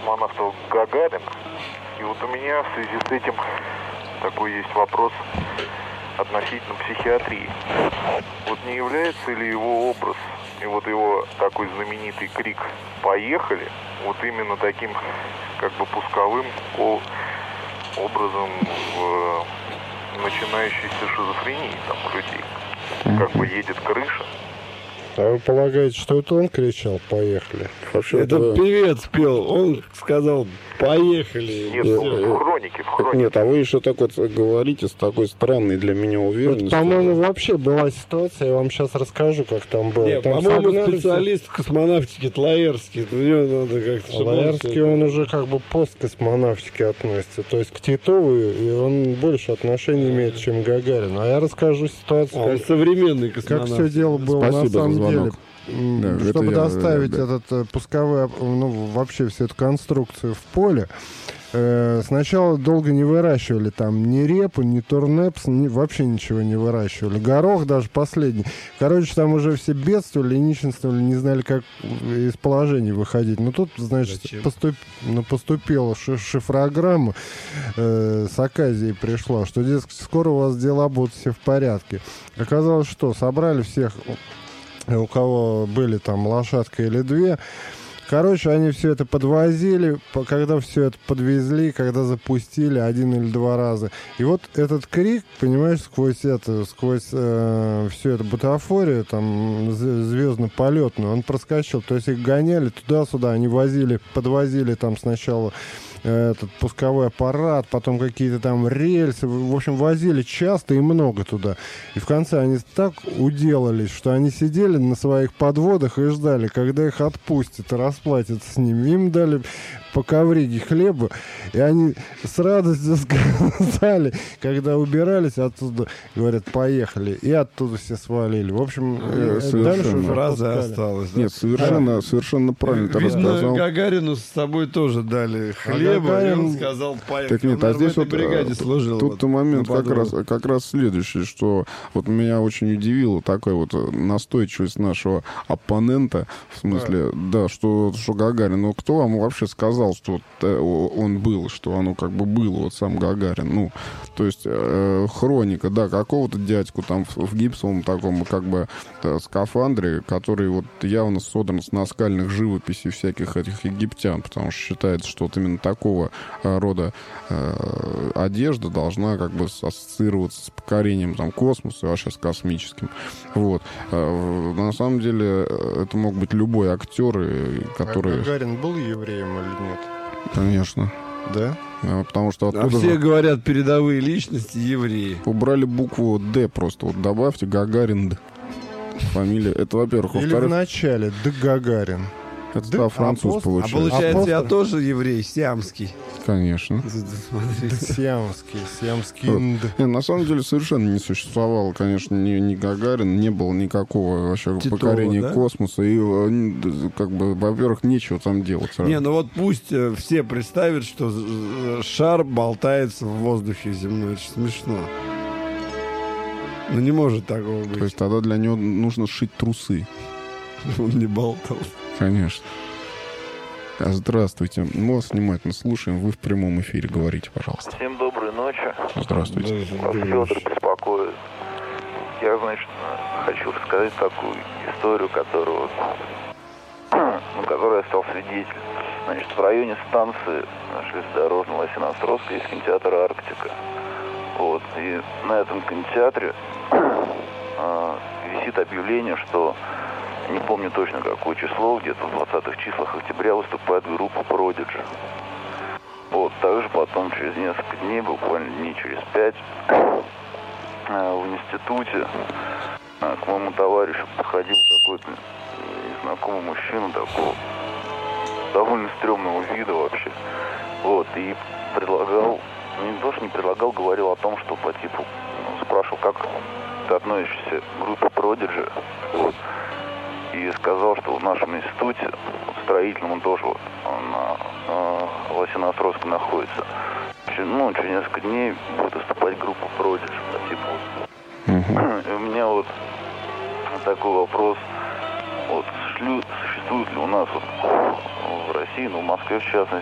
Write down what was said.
космонавта Гагарина. И вот у меня в связи с этим такой есть вопрос относительно психиатрии. Вот не является ли его образ и вот его такой знаменитый крик «Поехали!» вот именно таким как бы пусковым образом в начинающейся шизофрении там у людей? Как бы едет крыша. А вы полагаете, что это он кричал «Поехали»? Вообще, это певец пел, он сказал «Поехали». Нет, в хронике. Нет, а вы еще так вот говорите с такой странной для меня уверенностью. Это, по-моему, вообще была ситуация, я вам сейчас расскажу, как там было. Нет, там по-моему, специалист в космонавтике, это Лаерский, у него надо как-то... Лаерский, он уже как бы посткосмонавтике относится, то есть к Титову, и он больше отношений имеет, чем Гагарин. А я расскажу ситуацию, он современный космонавт. как все дело было на самом деле. Да, чтобы доставить этот пусковой, вообще всю эту конструкцию в поле, сначала долго не выращивали там ни репу, ни турнепс, вообще ничего не выращивали. Горох даже последний. Короче, там уже все бедствовали, нищенствовали, не знали, как из положения выходить. Но тут, значит, поступила шифрограмма с Аказией пришла, что, дескать, скоро у вас дела будут все в порядке. Оказалось, что собрали всех, у кого были там лошадка или две. Короче, они все это подвозили, когда все это подвезли, когда запустили 1 или 2 раза. И вот этот крик, понимаешь, сквозь всю эту бутафорию, там, звездно-полетную, он проскочил. То есть их гоняли туда-сюда, они подвозили там сначала этот пусковой аппарат, потом какие-то там рельсы. В общем, возили часто и много туда. И в конце они так уделались, что они сидели на своих подводах и ждали, когда их отпустят и расплатятся с ними. Им дали по ковриге хлеба, и они с радостью сказали, когда убирались оттуда, говорят, поехали, и оттуда все свалили. В общем, дальше фраза осталась. Да? Нет, совершенно правильно ты рассказал. Гагарину с собой тоже дали хлеба, и он сказал, поехали. Так нет, а здесь вот бригаде служил. Тут момент как раз следующий, что вот меня очень удивило такая вот настойчивость нашего оппонента, в смысле, да, что Гагарин, ну кто вам вообще сказал, что он был, что оно как бы было, вот сам Гагарин. Ну, то есть хроника, да, какого-то дядьку там в гипсовом таком как бы скафандре, который вот явно содран с наскальных живописей всяких этих египтян, потому что считается, что вот именно такого рода одежда должна как бы ассоциироваться с покорением там космоса и вообще с космическим. Вот. На самом деле это мог быть любой актер, который... А Гагарин был евреем или нет? Конечно. Да? Потому что оттуда все говорят, передовые личности евреи. Убрали букву «Д» просто. Вот добавьте Гагарин «Д». Фамилия. Это, во-первых. Или в начале «Д Гагарин». Это француз получается. А получается, я тоже еврей, сиамский. Конечно. Сиамский. На самом деле совершенно не существовало, конечно, ни Гагарин, не было никакого вообще покорения космоса. И, как бы, во-первых, нечего там делать. Не, ну вот пусть все представят, что шар болтается в воздухе земной. Это смешно. Ну не может такого быть. То есть тогда для него нужно сшить трусы. Он не болтал. Конечно. Здравствуйте. Мы вас внимательно слушаем. Вы в прямом эфире. Говорите, пожалуйста. Всем доброй ночи. Здравствуйте. Вас Федор беспокоит. Я, значит, хочу рассказать такую историю, которую я стал свидетелем. Значит, в районе станции железнодорожного Лосино-Островска есть кинотеатр «Арктика». Вот. И на этом кинотеатре висит объявление, что не помню точно какое число, где-то в 20-х числах октября выступает группа Prodigy. Вот, также потом через несколько дней, буквально дней через 5, в институте к моему товарищу подходил какой-то незнакомый мужчина такого довольно стрёмного вида вообще. Вот, и предлагал, не то, что не предлагал, говорил о том, что по типу, спрашивал, как ты относишься к группе Prodigy. Вот. И сказал, что в нашем институте, строительном, он тоже вот, на Лосино-Островске находится. Ну, через несколько дней будет выступать группа Prodigy. Типа. И у меня вот такой вопрос. Вот, существует ли у нас вот, в России, ну, в Москве в частности,